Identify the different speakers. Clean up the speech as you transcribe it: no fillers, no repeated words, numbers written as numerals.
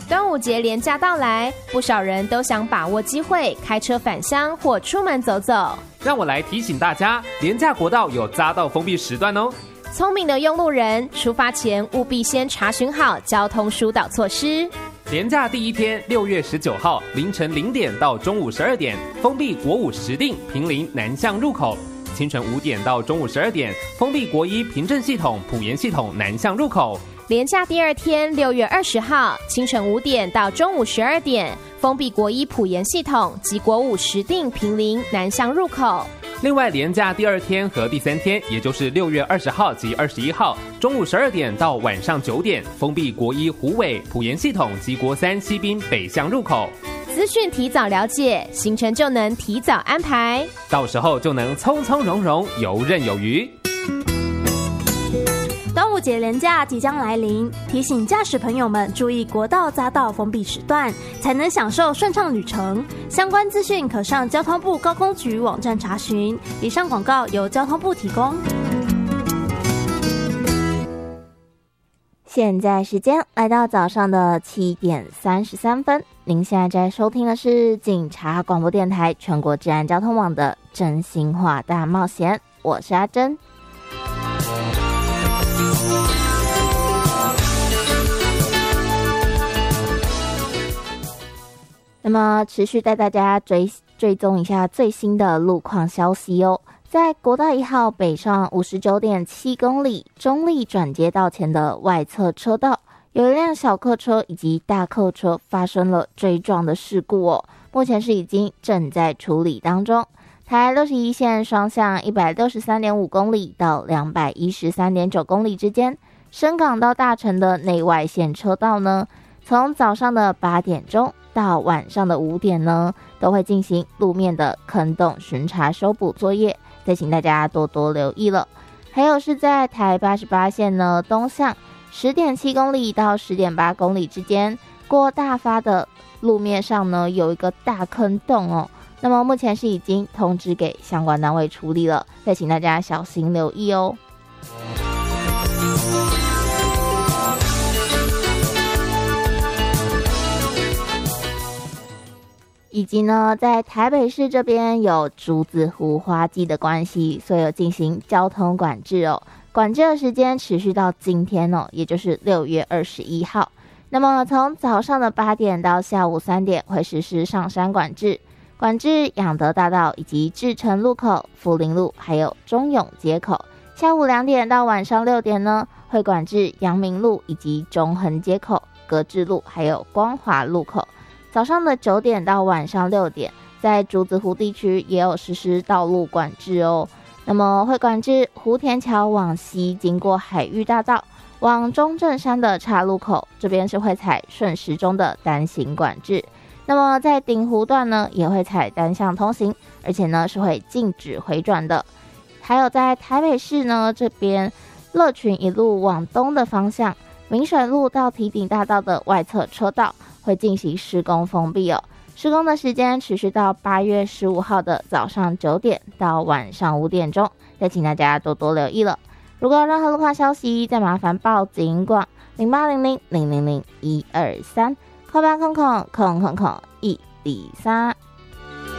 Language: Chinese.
Speaker 1: 端午节连假到来，不少人都想把握机会开车返乡或出门走走。
Speaker 2: 让我来提醒大家，连假国道有匝道封闭时段哦。
Speaker 1: 聪明的用路人，出发前务必先查询好交通疏导措施。
Speaker 2: 连假第一天，6月19号凌晨0点到中午12点，封闭国五石碇、坪林南向入口；清晨5点到中午12点，封闭国一平镇系统、埔盐系统南向入口。
Speaker 1: 连假第二天，6月20号清晨5点到中午12点，封闭国一埔盐系统及国五石碇、坪林南向入口。
Speaker 2: 另外，连假第二天和第三天，也就是6月20号及21号，中午12点到晚上9点，封闭国一虎尾、埔盐系统及国三西滨北向入口。
Speaker 1: 资讯提早了解，行程就能提早安排，
Speaker 2: 到时候就能从从容容、游刃有余。
Speaker 3: 端午节连假即将来临，提醒驾驶朋友们注意国道匝道封闭时段，才能享受顺畅旅程。相关资讯可上交通部高工局网站查询。以上广告由交通部提供。
Speaker 4: 现在时间来到早上的7点33分，您现在在收听的是警察广播电台全国治安交通网的真心话大冒险，我是阿珍。那么持续带大家追踪一下最新的路况消息哦。在国道1号北上 59.7 公里中立转接道前的外侧车道，有一辆小客车以及大客车发生了追撞的事故哦，目前是已经正在处理当中。台61线双向 163.5 公里到 213.9 公里之间，深港到大城的内外线车道呢，从早上的8点钟到晚上的5点呢，都会进行路面的坑洞巡查修补作业，再请大家多多留意了。还有是在台88线呢，东向 10.7 公里到 10.8 公里之间，过大发的路面上呢，有一个大坑洞哦，那么目前是已经通知给相关单位处理了，再请大家小心留意哦。以及呢，在台北市这边有竹子湖花季的关系，所以有进行交通管制哦。管制的时间持续到今天哦，也就是6月21号。那么从早上的8点到下午3点会实施上山管制，管制仰德大道以及志诚路口、福林路还有中永街口。下午2点到晚上6点呢，会管制阳明路以及中横街口、格致路还有光华路口。早上的9点到晚上6点，在竹子湖地区也有实施道路管制哦。那么会管制湖田桥往西经过海域大道往中正山的岔路口，这边是会采顺时钟的单行管制。那么在顶湖段呢，也会采单向通行，而且呢是会禁止回转的。还有在台北市呢这边，乐群一路往东的方向，明水路到堤顶大道的外侧车道会进行施工封闭哦。施工的时间持续到8月15号的早上9点到晚上5点钟，再请大家多多留意了。如果有任何路况消息，再麻烦报警广0800-000-123，0800-123。